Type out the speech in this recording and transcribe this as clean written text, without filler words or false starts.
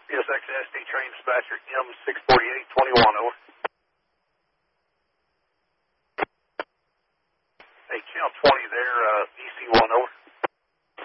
PSX SD train dispatcher M64821, over. Hey, Channel 20 there, EC1, over.